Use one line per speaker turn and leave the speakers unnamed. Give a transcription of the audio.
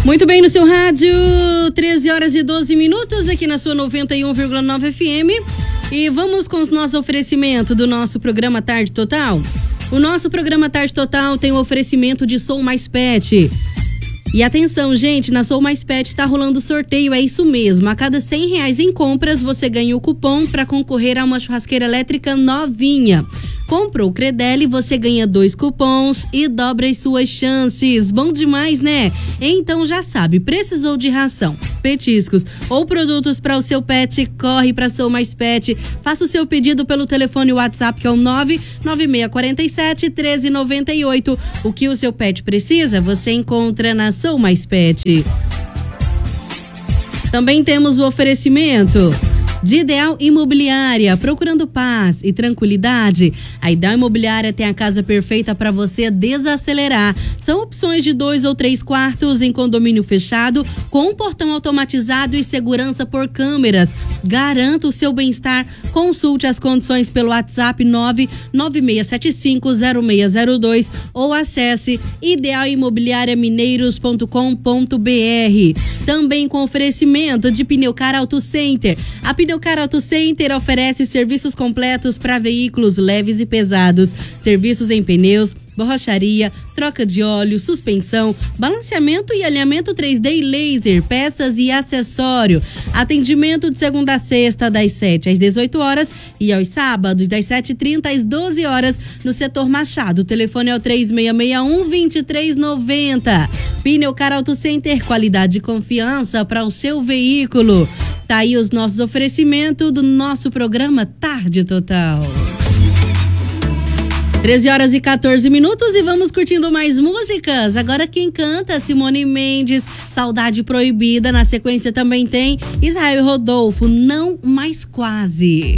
Muito bem, no seu rádio, 13 horas e 12 minutos, aqui na sua 91,9 FM. E vamos com os nossos oferecimentos do nosso programa Tarde Total. O nosso programa Tarde Total tem o oferecimento de Sou Mais Pet. E atenção, gente, na Sou Mais Pet está rolando sorteio, é isso mesmo. A cada R$100 em compras, você ganha o cupom para concorrer a uma churrasqueira elétrica novinha. Comprou o Credelli, você ganha 2 cupons e dobra as suas chances. Bom demais, né? Então já sabe, precisou de ração, petiscos ou produtos para o seu pet, corre para Sou Mais Pet. Faça o seu pedido pelo telefone WhatsApp, que é o 99647-1398. O que o seu pet precisa, você encontra na Sou Mais Pet. Também temos o oferecimento de Ideal Imobiliária, procurando paz e tranquilidade. A Ideal Imobiliária tem a casa perfeita para você desacelerar. São opções de 2 ou 3 quartos em condomínio fechado, com portão automatizado e segurança por câmeras. Garanta o seu bem-estar. Consulte as condições pelo WhatsApp 996750602 ou acesse idealimobiliariamineiros.com.br. Também com oferecimento de Pneucar Auto Center. A Pneucar Auto Center oferece serviços completos para veículos leves e pesados, serviços em pneus, borracharia, troca de óleo, suspensão, balanceamento e alinhamento 3D e laser, peças e acessório. Atendimento de segunda a sexta, das 7 às 18 horas e aos sábados, das 7h30 às 12 horas, no setor Machado. O telefone é o 3661-2390. Pneucar Auto Center, qualidade e confiança para o seu veículo. Tá aí os nossos oferecimentos do nosso programa Tarde Total. 13 horas e 14 minutos e vamos curtindo mais músicas. Agora quem canta, Simone Mendes, Saudade Proibida. Na sequência também tem Israel Rodolfo, Não Mais Quase.